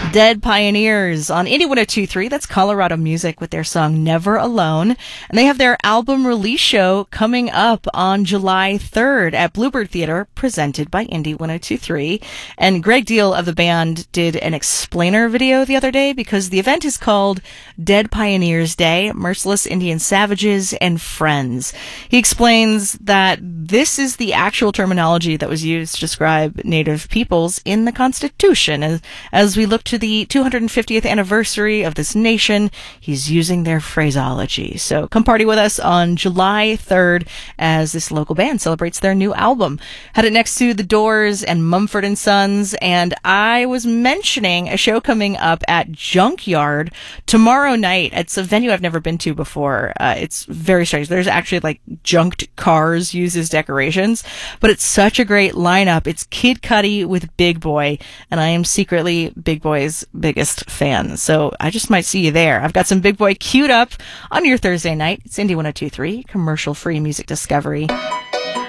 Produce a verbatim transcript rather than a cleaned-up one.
Dead Pioneers on Indie one oh two point three. That's Colorado Music with their song Never Alone. And they have their album release show coming up on July third at Bluebird Theater, presented by Indie one oh two point three. And Greg Deal of the band did an explainer video the other day because the event is called Dead Pioneers Day, Merciless Indian Savages and Friends. He explains that this is the actual terminology that was used to describe Native peoples in the Constitution. As, as we look to the two hundred fiftieth anniversary of this nation, he's using their phraseology. So come party with us on July third as this local band celebrates their new album. Had it next to The Doors and Mumford and Sons, and I was mentioning a show coming up at Junkyard tomorrow night. It's a venue I've never been to before. Uh, it's very strange. There's actually like junked cars used as decorations, but it's such a great lineup. It's Kid Cudi with Big Boy, and I am secretly Big Boy's biggest fan. So I just might see you there. I've got some Big Boy queued up on your Thursday night. It's Indie one oh two point three, commercial-free music discovery.